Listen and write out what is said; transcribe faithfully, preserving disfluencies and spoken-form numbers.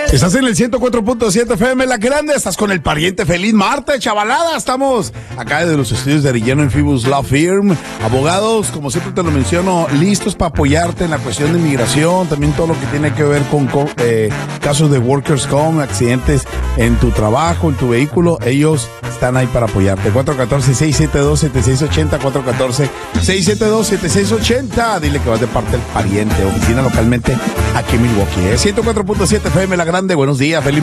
Estás en el ciento cuatro punto siete F M La Grande, estás con el pariente feliz Marta, chavalada. Estamos acá desde los estudios de Arellano en Fibus Law Firm. Abogados, como siempre te lo menciono, listos para apoyarte en la cuestión de inmigración, también todo lo que tiene que ver con eh, casos de workers' comp, accidentes en tu trabajo, en tu vehículo. Ellos están ahí para apoyarte. cuatro uno cuatro, seis siete dos, siete seis ocho cero, cuatro uno cuatro, seis siete dos, siete seis ocho cero. Dile que vas de parte del pariente, oficina localmente aquí en Milwaukee. ¿eh? ciento cuatro punto siete F M La Grande, buenos días, feliz